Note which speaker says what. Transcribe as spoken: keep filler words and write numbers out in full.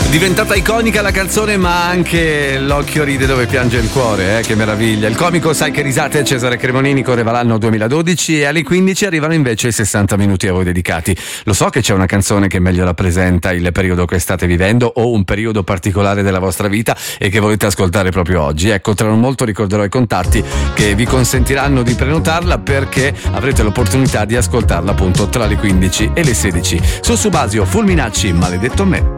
Speaker 1: Diventata iconica la canzone, ma anche l'occhio ride dove piange il cuore, eh? Che meraviglia. Il comico Sai che risate Cesare Cremonini correva l'anno duemiladodici e alle quindici arrivano invece i sessanta minuti a voi dedicati. Lo so che c'è una canzone che meglio rappresenta il periodo che state vivendo o un periodo particolare della vostra vita e che volete ascoltare proprio oggi. Ecco, tra non molto ricorderò i contatti che vi consentiranno di prenotarla, perché avrete l'opportunità di ascoltarla appunto tra le quindici e le sedici. Su Subasio, Fulminacci, Maledetto me.